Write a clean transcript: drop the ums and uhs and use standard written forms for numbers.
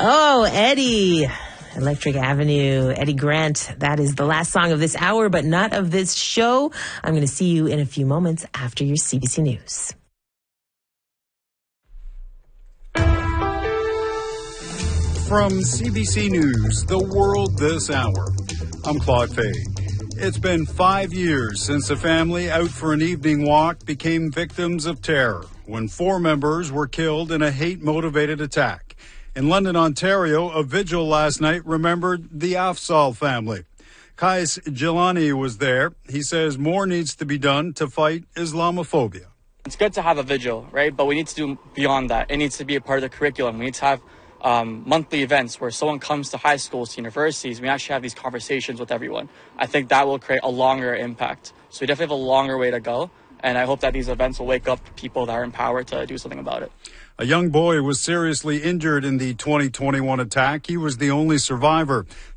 Oh, Eddie. Electric Avenue, Eddie Grant. That is the last song of this hour, but not of this show. I'm going to see you in a few moments after your CBC News. From CBC News, The World This Hour, I'm Claude Fay. It's been 5 years since a family out for an evening walk became victims of terror when 4 members were killed in a hate-motivated attack. In London, Ontario, a vigil last night remembered the Afzal family. Kais Jilani was there. He says more needs to be done to fight Islamophobia. It's good to have a vigil, right? But we need to do beyond that. It needs to be a part of the curriculum. We need to have monthly events where someone comes to high schools, to universities. We actually have these conversations with everyone. I think that will create a longer impact. So we definitely have a longer way to go. And I hope that these events will wake up people that are in power to do something about it. A young boy was seriously injured in the 2021 attack. He was the only survivor.